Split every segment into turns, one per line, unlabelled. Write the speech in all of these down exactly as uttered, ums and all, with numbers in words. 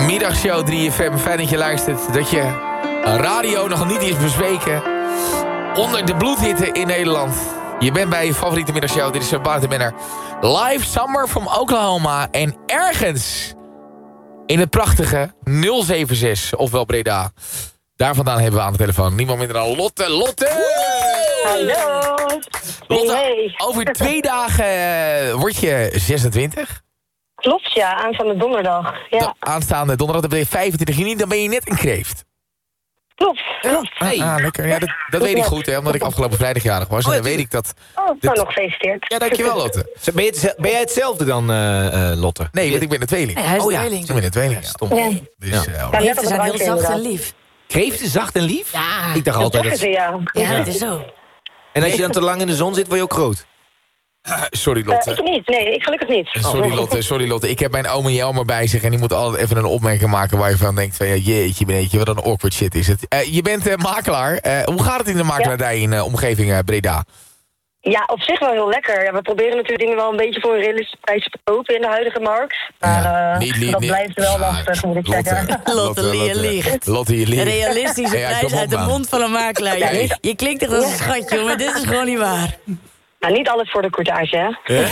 Middagshow drie F M. Fijn dat je luistert. Dat je radio nog niet is bezweken. Onder de bloedhitte in Nederland. Je bent bij je favoriete middagshow. Dit is Bart en Benner. Live Summer from Oklahoma. En ergens in het prachtige nul zeven zes, ofwel Breda. Daar vandaan hebben we aan de telefoon niemand minder dan Lotte. Lotte!
Hallo!
Lotte,
Hey.
over twee dagen uh, word je zesentwintig.
Klopt, ja. Aanstaande donderdag. Ja.
De aanstaande donderdag, dan ben je vijfentwintig juni, dan ben je net een kreeft.
Klopt, klopt.
Ah, ah, lekker. Ja, dat, dat weet ik goed, hè, omdat ik afgelopen vrijdag jarig was. En dan weet ik dat...
Oh,
dit...
nou nog gefeliciteerd.
Ja, dankjewel, Lotte.
Ben, je het, ben jij hetzelfde dan, uh, uh, Lotte?
Nee, want ik ben een tweeling.
Nee, hij is
Oh
een
ja.
tweeling.
Ik ben een tweeling, ja.
Stom.
Ja.
Dus,
Ja.
uh,
Ja, net
Kreeften
op
zijn
het
heel
randje,
zacht en
inderdaad.
lief.
Kreeften zacht en lief?
Ja,
Ik dacht
Dat
altijd
zeggen
dat...
ze, ja.
ja, dat is zo.
En als je dan te lang in de zon zit, word je ook groot?
sorry,
Eh,
Lotte.
ik niet, nee, ik gelukkig niet.
Sorry, Lotte. Sorry, Lotte. Ik heb mijn oom en Jelmer bij zich en die moet altijd even een opmerking maken waar je van denkt van, ja, jeetje, beneetje, wat een awkward shit is het. Uh, je bent uh, makelaar. Uh, hoe gaat het in de makelaardij in uh, omgeving uh, Breda?
Ja, op zich wel heel lekker. Ja, we proberen natuurlijk dingen wel een beetje voor een realistische prijs te verkopen in de huidige markt. Maar
Ja,
uh,
niet, niet,
dat
niet.
blijft wel
Ja,
lastig, moet ik zeggen.
Lotte,
Lotte, je liegt.
Lotte, je
Een
liegt.
realistische
Ja,
prijs
kom op,
uit de
man.
mond van een makelaar.
Ja,
Je,
niet-
je klinkt echt als een schatje, maar dit is gewoon niet waar.
Nou, niet alles voor de courtage, hè?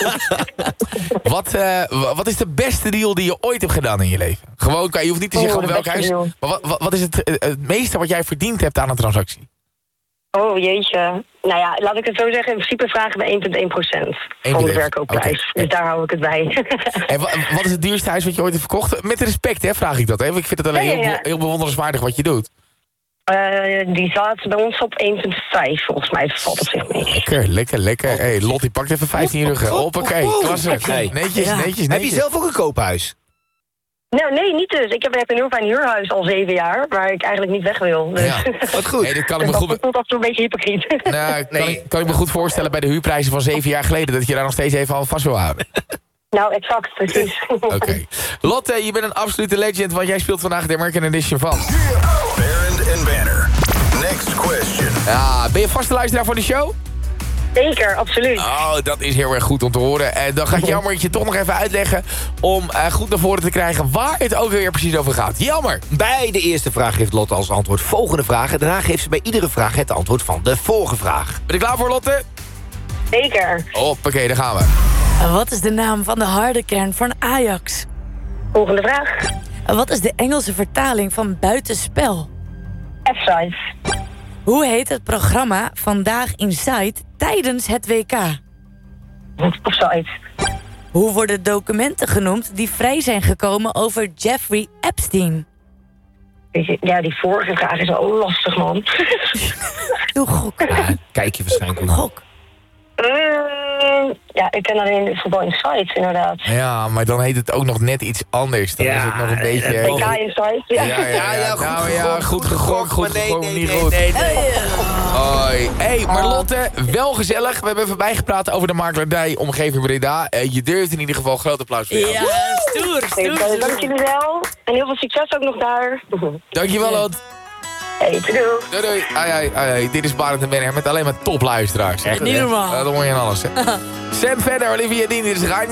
Wat, uh, wa- wat is de beste deal die je ooit hebt gedaan in je leven? Gewoon, je hoeft niet te
Oh,
zeggen op
de
welk
beste
huis.
deal.
Maar wat, wat, wat is het, uh, het meeste wat jij verdiend hebt aan een transactie?
Oh, jeetje. Nou ja, laat ik het zo zeggen. In principe vragen we één komma één procent van de verkoopprijs.
Oké.
Dus daar hou ik het bij.
En wa- wat is het duurste huis wat je ooit hebt verkocht? Met respect, hè, vraag ik dat. Hè? Want ik vind het alleen
Ja, ja, ja.
Heel, heel bewonderenswaardig wat je doet.
Uh, die zat bij ons op één komma vijf, volgens mij. Valt op zich mee.
Lekker, lekker, lekker. Hé, hey, Lot, die pakt even vijftien ruggen. Hoppakee, klasse.
Hey.
Netjes,
Ja.
netjes, netjes.
Heb je zelf ook een koophuis?
Nou, nee, niet dus. Ik heb heb een heel fijn huurhuis al zeven jaar, waar ik eigenlijk niet weg wil. Dus.
Ja.
Wat goed.
Hey, dat kan ik me
dat
goed...
voelt af en toe een beetje hypocriet.
Nou, kan,
Nee.
ik, kan ik me goed voorstellen bij de huurprijzen van zeven jaar geleden... dat je daar nog steeds even aan vast wil houden.
Nou, exact, precies.
Oké. Lotte, je bent een absolute legend, want jij speelt vandaag de American Edition van.
Barend and Banner. Next question.
Ja, ben je vaste luisteraar van de show?
Zeker, absoluut.
Oh, dat is heel erg goed om te horen. En dan gaat Jammertje toch nog even uitleggen... om uh, goed naar voren te krijgen waar het ook weer precies over gaat. Jammer!
Bij de eerste vraag geeft Lotte als antwoord volgende vraag. En daarna geeft ze bij iedere vraag het antwoord van de vorige vraag.
Ben je klaar voor, Lotte?
Zeker.
Hoppakee, daar gaan we.
En wat is de naam van de harde kern van Ajax?
Volgende vraag.
En wat is de Engelse vertaling van buitenspel?
F-size.
Hoe heet het programma Vandaag Inside tijdens het W K?
Offside.
Hoe worden documenten genoemd die vrij zijn gekomen over Jeffrey Epstein?
Weet je, ja, die vorige vraag is wel lastig, man.
Doe gok.
Ja, kijk je waarschijnlijk ook.
Gok.
Uh, ja, ik ken alleen voetbal insights, inderdaad.
Ja, maar dan heet het ook nog net iets anders. Dan
Ja,
is het nog een beetje...
eh,
P K insights, ja.
Ja, ja, ja,
Ja, ja, goed
nou, ja,
gegokt,
goed
goed
gegokt, goed
gegokt, maar nee,
gegokt,
nee,
niet
nee,
goed.
nee, nee.
Hoi. Hey, maar Lotte, wel gezellig. We hebben even bijgepraat over de makelaardij, omgeving Breda. Uh, je durft in ieder geval groot applaus voor jou.
Ja, stoer, stoer,
Oké, dank
stoer.
jullie wel. En heel veel succes ook nog daar.
Dankjewel, Lot.
Hey, doei.
Doei, doei. Ai, ai, ai. Dit is Barend en Benner met alleen maar topluisteraars. Echt,
Niet normaal.
Dat hoor je aan alles, hè. Sam verder, Olivia Dean, dit is Rijn.